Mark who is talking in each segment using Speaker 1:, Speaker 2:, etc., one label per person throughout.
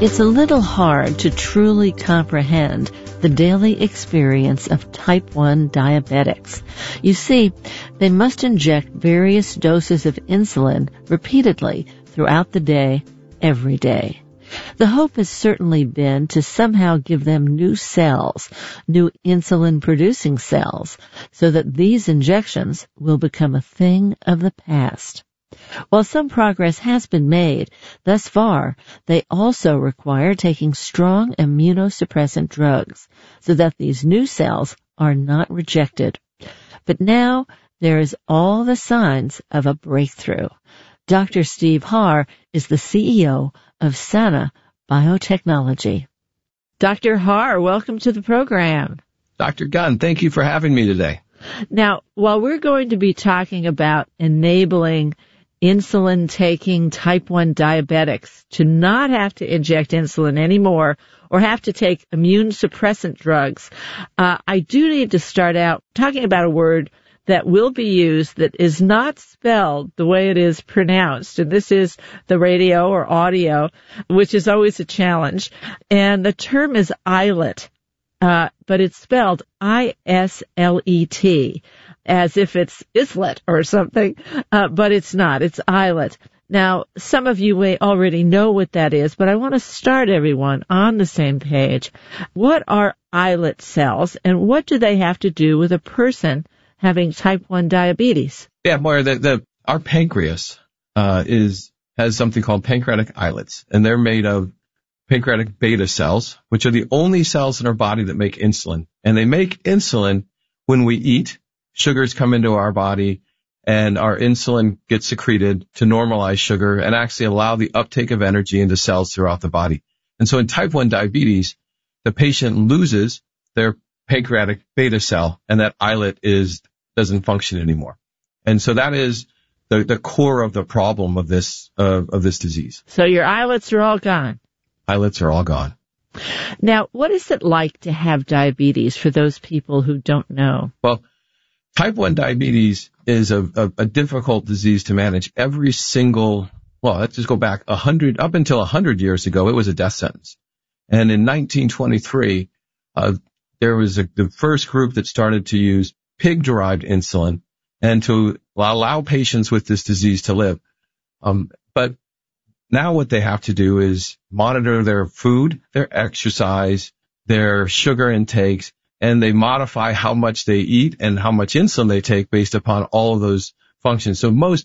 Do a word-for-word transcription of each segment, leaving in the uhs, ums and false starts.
Speaker 1: It's a little hard to truly comprehend the daily experience of type one diabetics. You see, they must inject various doses of insulin repeatedly throughout the day, every day. The hope has certainly been to somehow give them new cells, new insulin-producing cells, so that these injections will become a thing of the past. While some progress has been made, thus far, they also require taking strong immunosuppressant drugs so that these new cells are not rejected. But now there is all the signs of a breakthrough. Doctor Steve Harr is the C E O of Sana Biotechnology. Doctor Harr, welcome to the program.
Speaker 2: Doctor Gunn, thank you for having me today.
Speaker 1: Now, while we're going to be talking about enabling insulin-taking type one diabetics to not have to inject insulin anymore or have to take immune-suppressant drugs, uh, I do need to start out talking about a word that will be used that is not spelled the way it is pronounced. And this is the radio or audio, which is always a challenge. And the term is islet, uh, but it's spelled I S L E T, as if it's islet or something, uh, but it's not. It's islet. Now, some of you may already know what that is, but I want to start everyone on the same page. What are islet cells, and what do they have to do with a person having type one diabetes?
Speaker 2: Yeah, Moira, the, the, our pancreas uh, is has something called pancreatic islets, and they're made of pancreatic beta cells, which are the only cells in our body that make insulin. And they make insulin when we eat. Sugars come into our body, and our insulin gets secreted to normalize sugar and actually allow the uptake of energy into cells throughout the body. And so in type one diabetes, the patient loses their pancreatic beta cell, and that islet is doesn't function anymore. And so that is the, the core of the problem of this uh, of this disease.
Speaker 1: So your islets are all gone.
Speaker 2: Islets are all gone.
Speaker 1: Now, what is it like to have diabetes for those people who don't know?
Speaker 2: Well, type one diabetes is a, a, a difficult disease to manage. Every single, well, let's just go back a hundred, up until a hundred years ago, it was a death sentence. And in nineteen twenty-three, uh, there was a, the first group that started to use pig-derived insulin and to allow patients with this disease to live. Um, but now what they have to do is monitor their food, their exercise, their sugar intakes, and they modify how much they eat and how much insulin they take based upon all of those functions. So most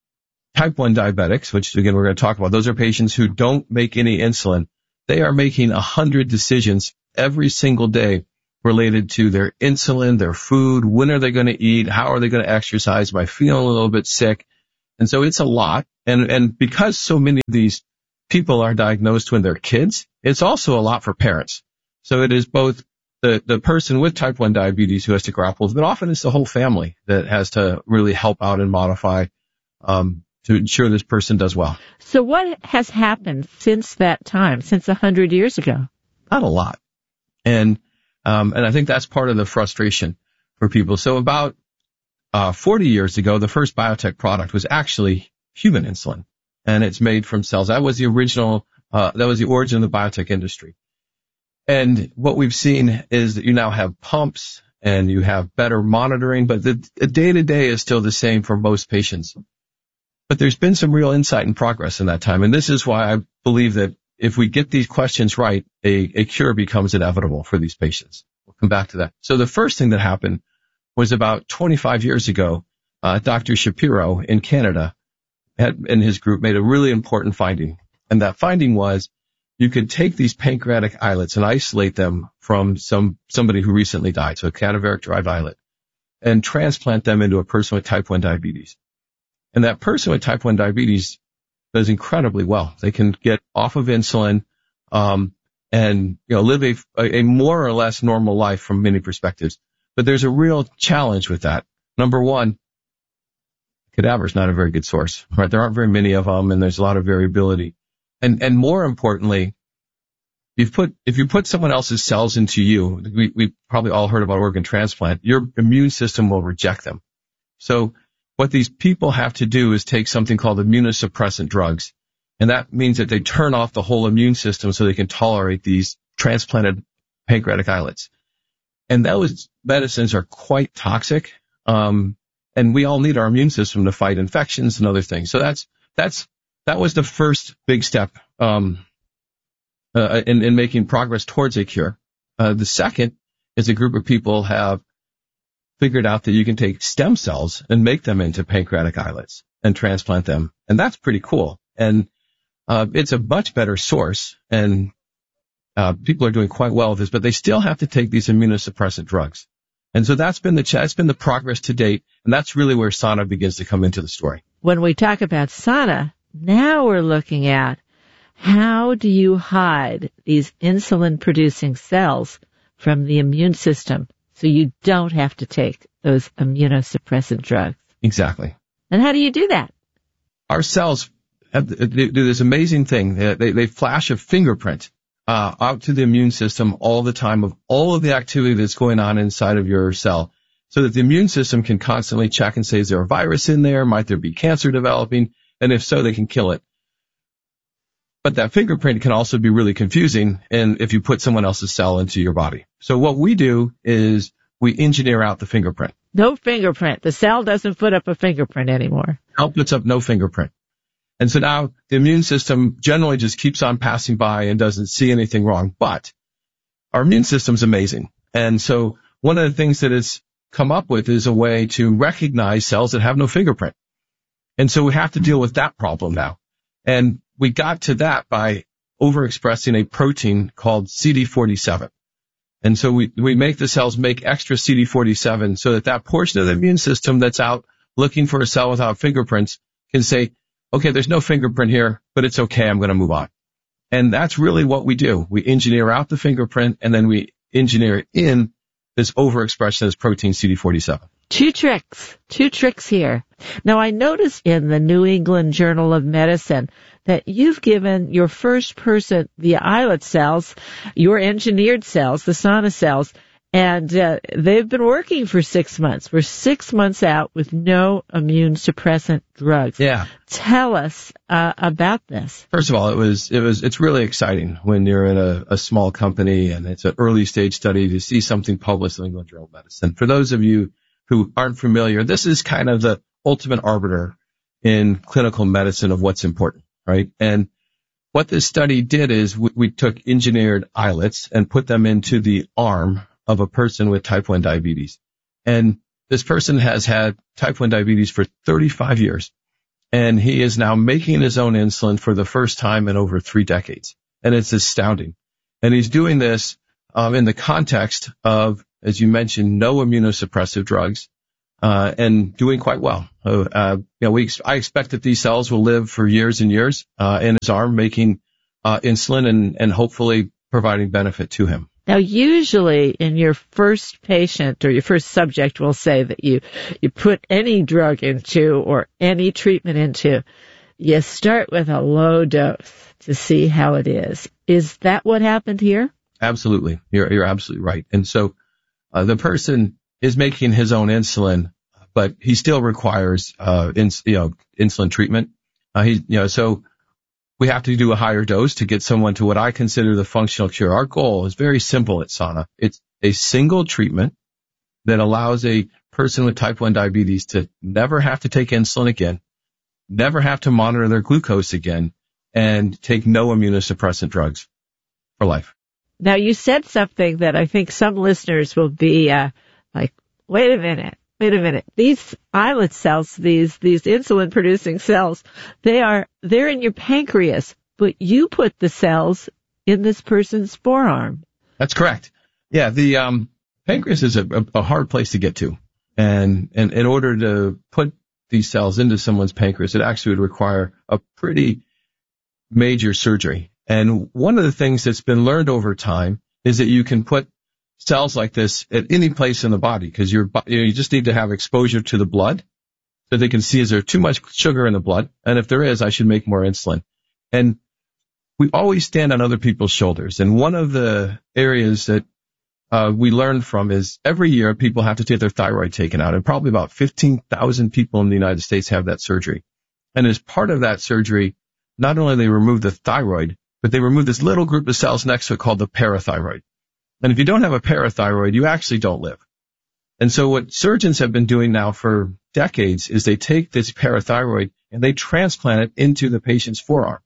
Speaker 2: type one diabetics, which again we're going to talk about, those are patients who don't make any insulin. They are making a hundred decisions every single day related to their insulin, their food, when are they going to eat, how are they going to exercise, am I feeling a little bit sick? And so it's a lot. And, and because so many of these people are diagnosed when they're kids, it's also a lot for parents. So it is both the, the person with type one diabetes who has to grapple with, but often it's the whole family that has to really help out and modify um, to ensure this person does well.
Speaker 1: So what has happened since that time, since a hundred years ago?
Speaker 2: Not a lot. And Um, and I think that's part of the frustration for people. So about uh, forty years ago, the first biotech product was actually human insulin, and it's made from cells. That was the original, uh, that was the origin of the biotech industry. And what we've seen is that you now have pumps and you have better monitoring, but the, the day-to-day is still the same for most patients. But there's been some real insight and progress in that time, and this is why I believe that if we get these questions right, a, a cure becomes inevitable for these patients. We'll come back to that. So the first thing that happened was about twenty-five years ago, uh, Doctor Shapiro in Canada had, and his group made a really important finding. And that finding was you could take these pancreatic islets and isolate them from some somebody who recently died, so a cadaveric-derived islet, and transplant them into a person with type one diabetes. And that person with type one diabetes does incredibly well. They can get off of insulin, um, and, you know, live a, a more or less normal life from many perspectives. But there's a real challenge with that. Number one, cadaver is not a very good source, right? There aren't very many of them, and there's a lot of variability. And, and more importantly, you've put, if you put someone else's cells into you, we, we probably all heard about organ transplant, your immune system will reject them. So what these people have to do is take something called immunosuppressant drugs. And that means that they turn off the whole immune system so they can tolerate these transplanted pancreatic islets. And those medicines are quite toxic. Um, and we all need our immune system to fight infections and other things. So that's, that's, that was the first big step, um, uh, in, in making progress towards a cure. Uh, the second is a group of people have figured out that you can take stem cells and make them into pancreatic islets and transplant them. And that's pretty cool. And, uh, it's a much better source, and, uh, people are doing quite well with this, but they still have to take these immunosuppressant drugs. And so that's been the, that's been the progress to date. And that's really where Sana begins to come into the story.
Speaker 1: When we talk about Sana, now we're looking at how do you hide these insulin-producing cells from the immune system so you don't have to take those immunosuppressant drugs?
Speaker 2: Exactly.
Speaker 1: And how do you do that?
Speaker 2: Our cells have, they do this amazing thing. They, they, they flash a fingerprint uh, out to the immune system all the time of all of the activity that's going on inside of your cell, so that the immune system can constantly check and say, is there a virus in there? Might there be cancer developing? And if so, they can kill it. But that fingerprint can also be really confusing, and if you put someone else's cell into your body. So what we do is we engineer out the fingerprint.
Speaker 1: No fingerprint. The cell doesn't put up a fingerprint anymore.
Speaker 2: Cell puts up no fingerprint. And so now the immune system generally just keeps on passing by and doesn't see anything wrong. But our immune system's amazing. And so one of the things that it's come up with is a way to recognize cells that have no fingerprint. And so we have to deal with that problem now. And we got to that by overexpressing a protein called C D forty-seven. And so we, we make the cells make extra C D forty-seven so that that portion of the immune system that's out looking for a cell without fingerprints can say, okay, there's no fingerprint here, but it's okay, I'm going to move on. And that's really what we do. We engineer out the fingerprint, and then we engineer in this overexpression of this protein C D forty-seven.
Speaker 1: Two tricks, two tricks here. Now, I noticed in the New England Journal of Medicine that you've given your first person the islet cells, your engineered cells, the Sana cells, and uh, they've been working for six months. We're six months out with no immune suppressant drugs.
Speaker 2: Yeah.
Speaker 1: Tell us uh, about this.
Speaker 2: First of all, it was, it was, it's really exciting when you're in a, a small company and it's an early stage study to see something published in the New England Journal of Medicine. For those of you who aren't familiar, this is kind of the ultimate arbiter in clinical medicine of what's important, right? And what this study did is we, we took engineered islets and put them into the arm of a person with type one diabetes. And this person has had type one diabetes for thirty-five years. And he is now making his own insulin for the first time in over three decades. And it's astounding. And he's doing this um, in the context of, as you mentioned, no immunosuppressive drugs, uh, and doing quite well. Uh, uh, you know, we, I expect that these cells will live for years and years, uh, in his arm, making, uh, insulin and, and hopefully providing benefit to him.
Speaker 1: Now, usually in your first patient or your first subject, we'll say that you, you put any drug into or any treatment into, you start with a low dose to see how it is. Is that what happened here?
Speaker 2: Absolutely. You're, you're absolutely right. And so, uh, the person is making his own insulin, but he still requires, uh, ins, you know, insulin treatment. Uh, he, you know, so we have to do a higher dose to get someone to what I consider the functional cure. Our goal is very simple at Sana. It's a single treatment that allows a person with type one diabetes to never have to take insulin again, never have to monitor their glucose again, and take no immunosuppressant drugs for life.
Speaker 1: Now, you said something that I think some listeners will be uh, like, wait a minute, wait a minute. These islet cells, these these insulin-producing cells, they are they're in your pancreas, but you put the cells in this person's forearm.
Speaker 2: That's correct. Yeah, the um, pancreas is a, a, a hard place to get to, and and in order to put these cells into someone's pancreas, it actually would require a pretty major surgery. And one of the things that's been learned over time is that you can put cells like this at any place in the body, because you're, you know, you just need to have exposure to the blood so they can see, is there too much sugar in the blood? And if there is, I should make more insulin. And we always stand on other people's shoulders. And one of the areas that uh, we learn from is every year people have to take their thyroid taken out, and probably about fifteen thousand people in the United States have that surgery. And as part of that surgery, not only they remove the thyroid, but they remove this little group of cells next to it called the parathyroid. And if you don't have a parathyroid, you actually don't live. And so what surgeons have been doing now for decades is they take this parathyroid and they transplant it into the patient's forearm.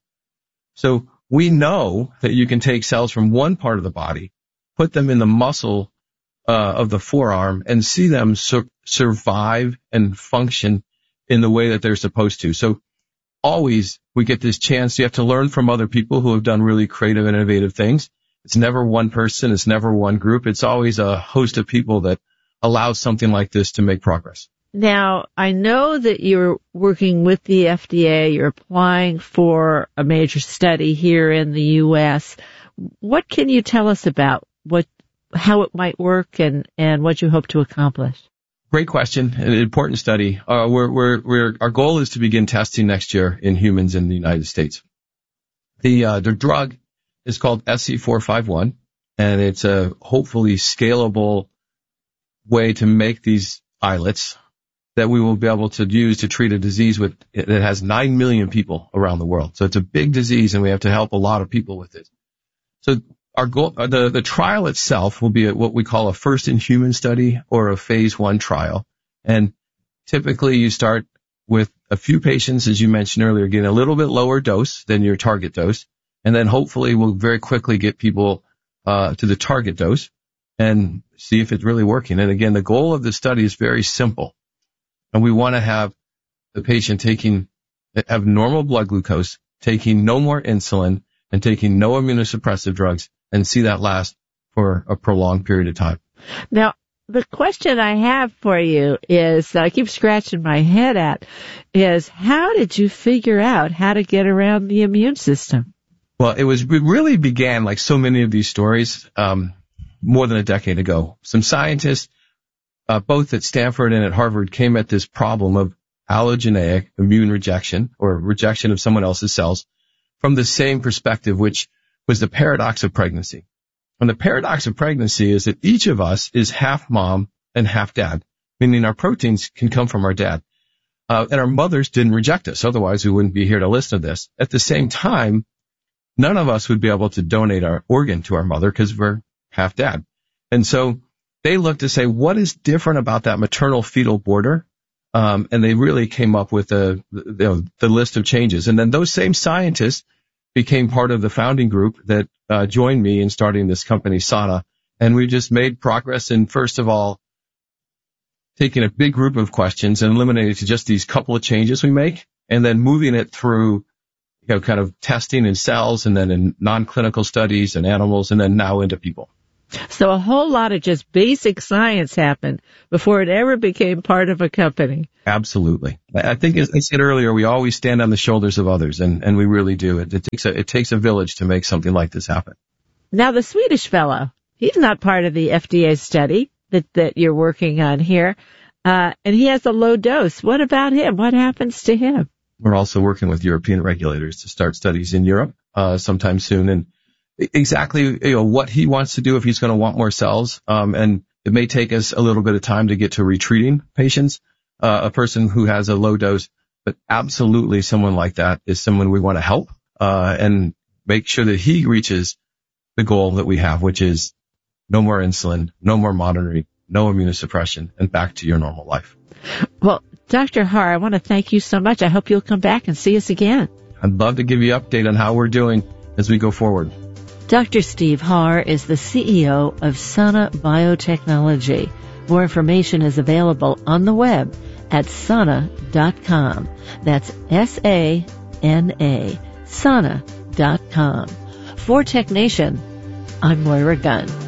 Speaker 2: So we know that you can take cells from one part of the body, put them in the muscle uh, of the forearm, and see them sur- survive and function in the way that they're supposed to. So always we get this chance. You have to learn from other people who have done really creative and innovative things. It's never one person. It's never one group. It's always a host of people that allows something like this to make progress.
Speaker 1: Now, I know that you're working with the F D A. You're applying for a major study here in the U S. What can you tell us about what, how it might work and, and what you hope to accomplish?
Speaker 2: Great question. An important study. Uh, we're, we're, we're, our goal is to begin testing next year in humans in the United States. The, uh, the drug is called S C four fifty-one, and it's a hopefully scalable way to make these islets that we will be able to use to treat a disease with that has nine million people around the world. So it's a big disease, and we have to help a lot of people with it. So our goal, the, the trial itself will be a, what we call a first in human study or a phase one trial. And typically you start with a few patients, as you mentioned earlier, getting a little bit lower dose than your target dose. And then hopefully we'll very quickly get people uh, to the target dose and see if it's really working. And again, the goal of the study is very simple. And we want to have the patient taking, have normal blood glucose, taking no more insulin, and taking no immunosuppressive drugs, and see that last for a prolonged period of time.
Speaker 1: Now, the question I have for you is, that I keep scratching my head at, is how did you figure out how to get around the immune system?
Speaker 2: Well, it was, it really began like so many of these stories, um, more than a decade ago. Some scientists, uh, both at Stanford and at Harvard, came at this problem of allogeneic immune rejection or rejection of someone else's cells from the same perspective, which was the paradox of pregnancy. And the paradox of pregnancy is that each of us is half mom and half dad, meaning our proteins can come from our dad. Uh, and our mothers didn't reject us. Otherwise, we wouldn't be here to listen to this. At the same time, none of us would be able to donate our organ to our mother because we're half dad. And so they looked to say, what is different about that maternal fetal border? Um, and they really came up with a, you know, the list of changes. And then those same scientists became part of the founding group that uh, joined me in starting this company, Sana. And we just made progress in, first of all, taking a big group of questions and eliminating to just these couple of changes we make, and then moving it through, you know, kind of testing in cells and then in non-clinical studies and animals and then now into people.
Speaker 1: So a whole lot of just basic science happened before it ever became part of a company.
Speaker 2: Absolutely. I think, as I said earlier, we always stand on the shoulders of others, and, and we really do. It, it takes a, it takes a village to make something like this happen.
Speaker 1: Now, the Swedish fellow, he's not part of the F D A study that, that you're working on here, uh, and he has a low dose. What about him? What happens to him?
Speaker 2: We're also working with European regulators to start studies in Europe uh, sometime soon, and exactly, you know, what he wants to do, if he's going to want more cells. Um, and it may take us a little bit of time to get to retreating patients, uh, a person who has a low dose, but absolutely someone like that is someone we want to help, uh, and make sure that he reaches the goal that we have, which is no more insulin, no more monitoring, no immunosuppression, and back to your normal life.
Speaker 1: Well, Doctor Har, I want to thank you so much. I hope you'll come back and see us again.
Speaker 2: I'd love to give you an update on how we're doing as we go forward.
Speaker 1: Doctor Steve Har is the C E O of Sana Biotechnology. More information is available on the web at sana dot com. That's S A N A, sana dot com. For Tech Nation, I'm Moira Gunn.